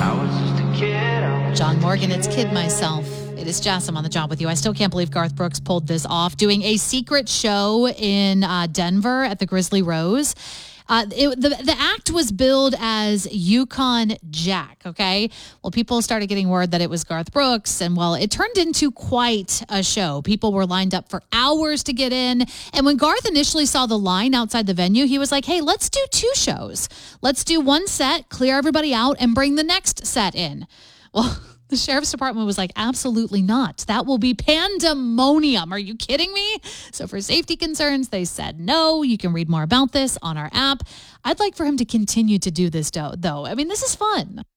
John Morgan, it's Kid Myself. It is Jess. I'm on the job with you. I still can't believe Garth Brooks pulled this off, doing a secret show in Denver at the Grizzly Rose. The act was billed as Yukon Jack, okay? Well, people started getting word that it was Garth Brooks, and well, it turned into quite a show. People were lined up for hours to get in, and when Garth initially saw the line outside the venue, he was like, hey, let's do 2 shows. Let's do 1 set, clear everybody out, and bring the next set in. Well, the sheriff's department was like, absolutely not. That will be pandemonium. Are you kidding me? So for safety concerns, they said no. You can read more about this on our app. I'd like for him to continue to do this, though. I mean, this is fun.